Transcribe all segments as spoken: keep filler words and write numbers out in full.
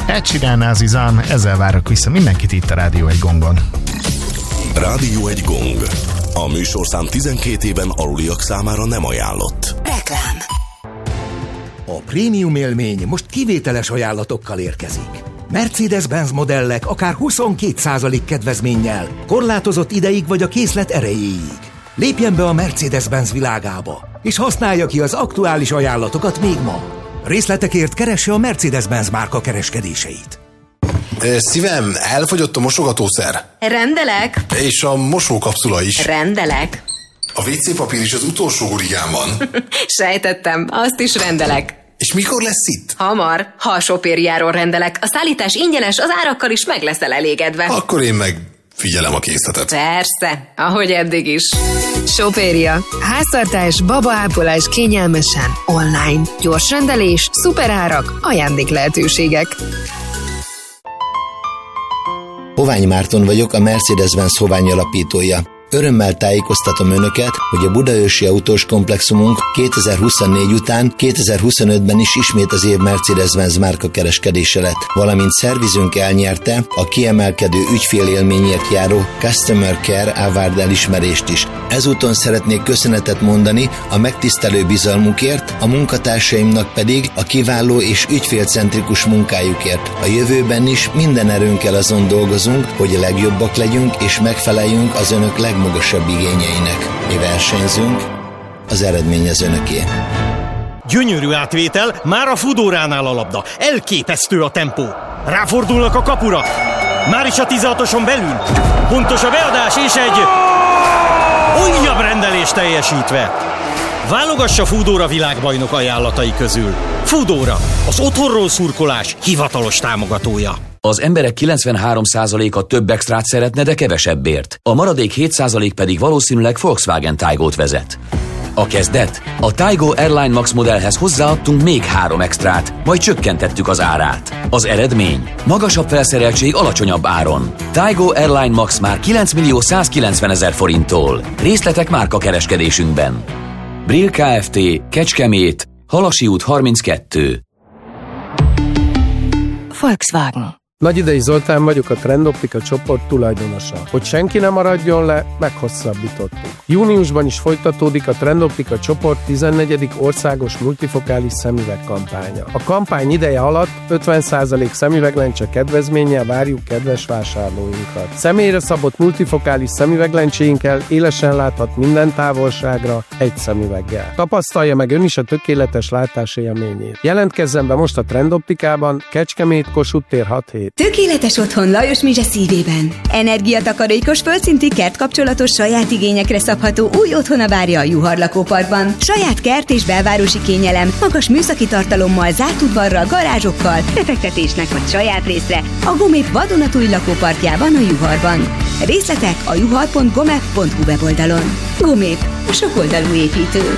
Ed Sheeran, Azizan, ezzel várok vissza mindenkit itt a Rádió egy gongon. Rádió egy gong. A műsorszám tizenkét éven aluliak számára nem ajánlott. Reklám. A prémium élmény most kivételes ajánlatokkal érkezik. Mercedes-Benz modellek akár huszonkét százalék kedvezménnyel, korlátozott ideig vagy a készlet erejéig. Lépjen be a Mercedes-Benz világába, és használja ki az aktuális ajánlatokat még ma. Részletekért keresse a Mercedes-Benz márka kereskedéseit. Szívem, elfogyott a mosogatószer. Rendelek. És a mosókapszula is. Rendelek. A vé cé papír is az utolsó hurigán van. Sejtettem, azt is rendelek. És mikor lesz itt? Hamar, ha a Sopériáról rendelek. A szállítás ingyenes, az árakkal is meg leszel elégedve. Akkor én meg figyelem a készletet. Persze, ahogy eddig is. Sopéria. Háztartás, babaápolás kényelmesen, online. Gyors rendelés, szuperárak, ajándék lehetőségek. Hovány Márton vagyok, a Mercedes-Benz Hovány alapítója. Örömmel tájékoztatom Önöket, hogy a budaörsi autós komplexumunk kétezer-huszonnégy után kétezer-huszonötben is ismét az év Mercedes-Benz márka kereskedése lett, valamint szervizünk elnyerte a kiemelkedő ügyfélélményért járó Customer Care Award elismerést is. Ezúton szeretnék köszönetet mondani a megtisztelő bizalmukért, a munkatársaimnak pedig a kiváló és ügyfélcentrikus munkájukért. A jövőben is minden erőnkkel azon dolgozunk, hogy a legjobbak legyünk és megfeleljünk az Önök leg magasabb igényeinek. Mi versenyzünk, az eredmény az Önöké. Gyönyörű átvétel, már a Foodóránál a labda. Elképesztő a tempó. Ráfordulnak a kapura. Már is a tizenhatoson belül. Pontos a beadás és egy újabb rendelés teljesítve. Válogassa Foodóra világbajnok ajánlatai közül. Foodóra, az otthonról szurkolás hivatalos támogatója. Az emberek kilencvenhárom százaléka több extrát szeretne, de kevesebbért. A maradék hét százalék pedig valószínűleg Volkswagen Taigót vezet. A kezdet? A Taigo Airline Max modellhez hozzáadtunk még három extrát, majd csökkentettük az árát. Az eredmény? Magasabb felszereltség alacsonyabb áron. Taigo Airline Max már kilencmillió százkilencvenezer forinttól. Részletek márka kereskedésünkben. Brill Kft. Kecskemét, Halasi út harminckettő. Volkswagen. Nagyidei Zoltán vagyok, a Trendoptika csoport tulajdonosa. Hogy senki ne maradjon le, meghosszabbítottuk. Júniusban is folytatódik a Trendoptika csoport tizennegyedik országos multifokális szemüveg kampánya. A kampány ideje alatt ötven százalék szemüveglencse kedvezménnyel várjuk kedves vásárlóinkat. Személyre szabott multifokális szemüveglencséinkkel élesen láthat minden távolságra egy szemüveggel. Tapasztalja meg ön is a tökéletes látás élményét. Jelentkezzen be most a Trendoptikában, Kecskemét, Kossuth tér hat hét. Tökéletes otthon Lajos Mizse szívében. Energiatakarékos, földszinti kertkapcsolatos, saját igényekre szabható új otthona várja a Juhar lakóparkban. Saját kert és belvárosi kényelem, magas műszaki tartalommal, zárt udvarral, garázsokkal, befektetésnek vagy saját részre a Gomép vadonatúj lakóparkjában a Juharban. Részletek a juhar pont gomep pont hu weboldalon. Gomép, a sokoldalú építő.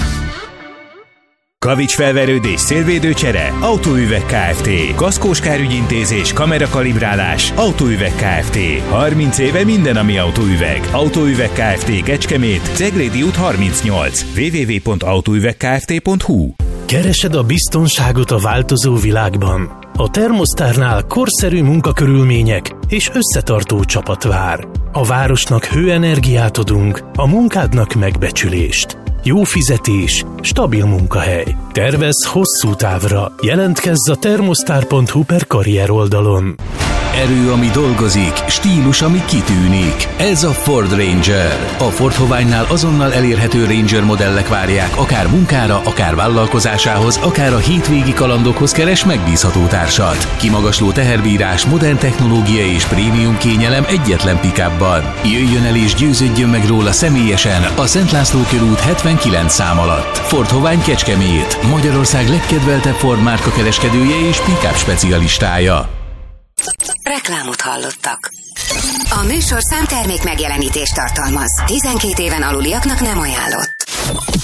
Kavicsfelverődés, szélvédőcsere, Autóüveg Kft. Kaszkós kárügyintézés, kamerakalibrálás, Autóüveg Kft. harminc éve minden, ami autóüveg. Autóüveg Kft. Kecskemét, Ceglédi út harmincnyolc. double-u double-u double-u pont autóüveg kft pont hu. Keresed a biztonságot a változó világban? A Thermostarnál korszerű munkakörülmények és összetartó csapat vár. A városnak hőenergiát adunk, a munkádnak megbecsülést. Jó fizetés, stabil munkahely. Tervezz hosszú távra. Jelentkezz a thermostar pont hu per karrier oldalon. Erő, ami dolgozik, stílus, ami kitűnik. Ez a Ford Ranger. A Ford Hoványnál azonnal elérhető Ranger modellek várják, akár munkára, akár vállalkozásához, akár a hétvégi kalandokhoz keres megbízható társat. Kimagasló teherbírás, modern technológia és prémium kényelem egyetlen pick-upban. Jöjjön el és győződjön meg róla személyesen a Szent László körút hetvenkilenc szám alatt. Ford Hovány Kecskemét, Magyarország legkedveltebb Ford márka kereskedője és pick-up specialistája. Reklámot hallottak. A műsorszám termék megjelenítést tartalmaz. tizenkét éven aluliaknak nem ajánlott.